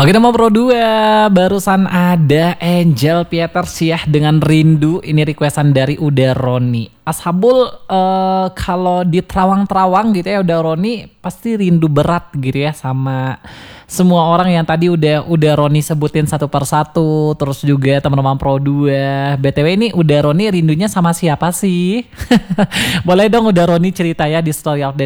Oke nama Pro 2, barusan ada Angel Pieters ya dengan Rindu, ini requestan dari Uda Roni. Ashabul kalau di terawang-terawang gitu ya Uda Roni pasti rindu berat gitu ya sama semua orang yang tadi udah Roni sebutin satu persatu, terus juga teman-teman Pro 2. BTW ini Uda Roni rindunya sama siapa sih? Boleh dong Uda Roni cerita ya di story update